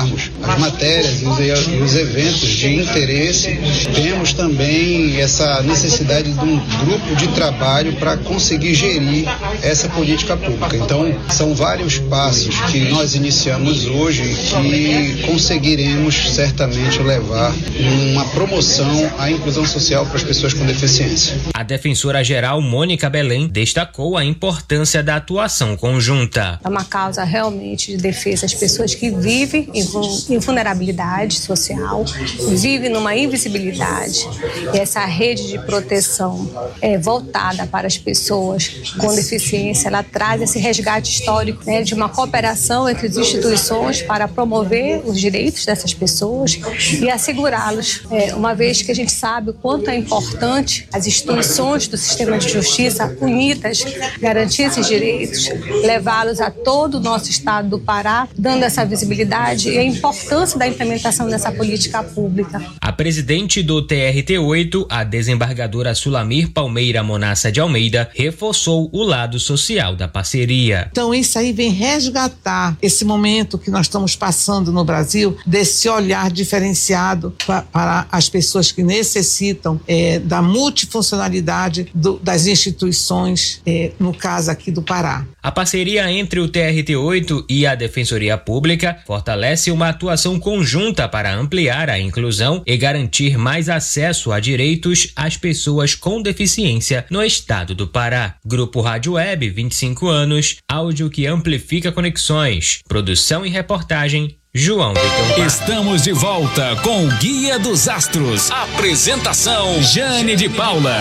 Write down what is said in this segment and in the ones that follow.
divulgarmos as matérias e os eventos de interesse, temos também essa necessidade de um grupo de trabalho para conseguir gerir essa política pública. Então, são vários passos que nós iniciamos hoje que conseguiremos certamente levar uma promoção à inclusão social para as pessoas com deficiência. A defensora-geral Mônica Belém destacou a importância da atuação conjunta. É uma causa realmente de defesa às pessoas que vivem em vulnerabilidade social, vivem numa invisibilidade. E essa rede de proteção voltada para as pessoas com deficiência, ela traz esse resgate histórico, né, de uma cooperação entre as instituições para promover os direitos dessas pessoas e assegurá-los, uma vez que a gente sabe o quanto é importante as instituições do sistema de justiça unidas garantir esses direitos, levá-los a todo o nosso estado do Pará, dando essa visibilidade e a importância da implementação dessa política pública. A presidente do TRT8, a desembargadora Sulamir Palmeira Monassa de Almeida, reforçou o lado social da parceria. Então isso aí vem resgatar esse momento que nós estamos passando no Brasil, desse olhar diferenciado para as pessoas que necessitam da multifuncionalidade das instituições, no caso aqui do Pará. A parceria entre o TRT8 e a Defensoria Pública fortalece uma atuação conjunta para ampliar a inclusão e garantir mais acesso a direitos às pessoas com deficiência no estado do Pará. Grupo Rádio Web, 25 anos, áudio que amplifica conexões. Produção e reportagem, João Vitor. Estamos de volta com o Guia dos Astros. Apresentação, Jane de Paula.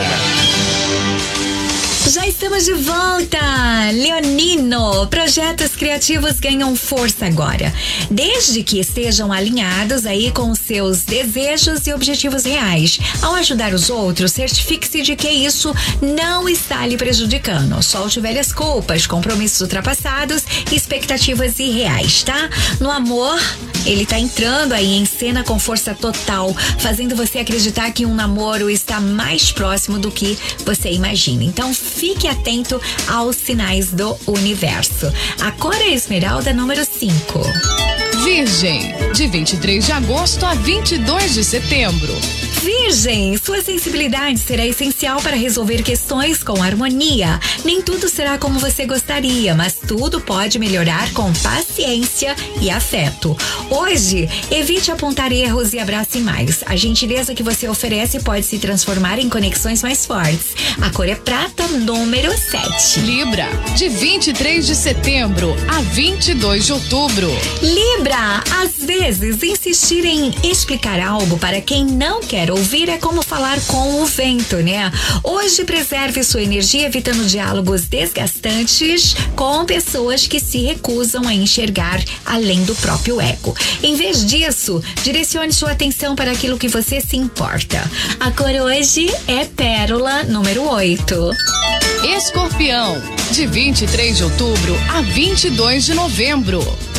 Já estamos de volta! Leonino, projetos criativos ganham força agora, desde que estejam alinhados aí com os seus desejos e objetivos reais. Ao ajudar os outros, certifique-se de que isso não está lhe prejudicando. Solte velhas culpas, compromissos ultrapassados e expectativas irreais, tá? No amor, ele tá entrando aí em cena com força total, fazendo você acreditar que um namoro está mais próximo do que você imagina. Então, fique atento aos sinais do universo. A cor é esmeralda número 5. Virgem, de 23 de agosto a 22 de setembro. Virgem, sua sensibilidade será essencial para resolver questões com harmonia. Nem tudo será como você gostaria, mas tudo pode melhorar com paciência e afeto. Hoje, evite apontar erros e abrace mais. A gentileza que você oferece pode se transformar em conexões mais fortes. A cor é prata, número 7. Libra, de 23 de setembro a 22 de outubro. Libra, às vezes, insistir em explicar algo para quem não quer ouvir é como falar com o vento, né? Hoje, preserve sua energia evitando diálogos desgastantes com pessoas que se recusam a enxergar além do próprio ego. Em vez disso, direcione sua atenção para aquilo que você se importa. A cor hoje é pérola, número 8. Escorpião, de 23 de outubro a 22 de novembro.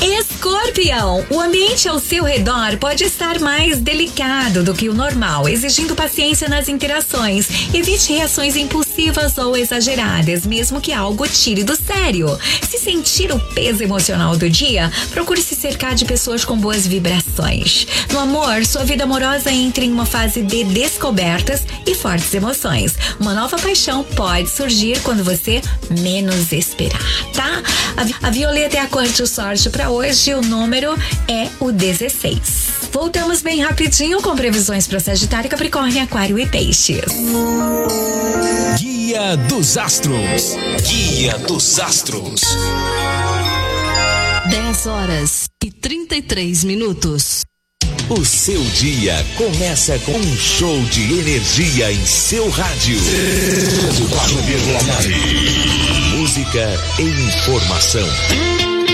Escorpião, o ambiente ao seu redor pode estar mais delicado do que o normal, exigindo paciência nas interações. Evite reações impulsivas ou exageradas, mesmo que algo tire do sério. Se sentir o peso emocional do dia, procure se cercar de pessoas com boas vibrações. No amor, sua vida amorosa entra em uma fase de descobertas e fortes emoções. Uma nova paixão pode surgir quando você menos esperar, tá? A violeta é a cor de sorte para hoje, o número é o 16. Voltamos bem rapidinho com previsões para Sagitário, Capricórnio, Aquário e Peixes. Guia dos Astros. Guia dos Astros. 10h33. O seu dia começa com um show de energia em seu rádio. 104,9. Música e informação.